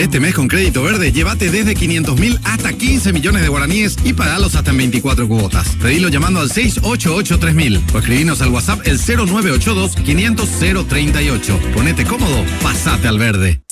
Este mes con Crédito Verde, llévate desde 500.000 hasta 15 millones de guaraníes y pagalos hasta en 24 cuotas. Pedilo llamando al 688-3000 o escribinos al WhatsApp el 0982-500-038. Ponete cómodo, pasate al verde.